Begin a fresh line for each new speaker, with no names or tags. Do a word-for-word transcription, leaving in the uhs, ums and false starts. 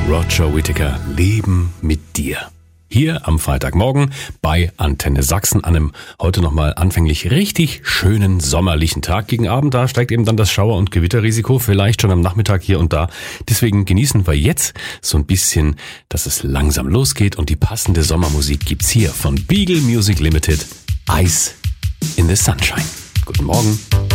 Roger Whittaker, Leben mit dir. Hier am Freitagmorgen bei Antenne Sachsen an einem heute nochmal anfänglich richtig schönen sommerlichen Tag. Gegen Abend, da steigt eben dann das Schauer- und Gewitterrisiko, vielleicht schon am Nachmittag hier und da. Deswegen genießen wir jetzt so ein bisschen, dass es langsam losgeht und die passende Sommermusik gibt's hier von Beagle Music Limited, Ice in the Sunshine. Guten Morgen.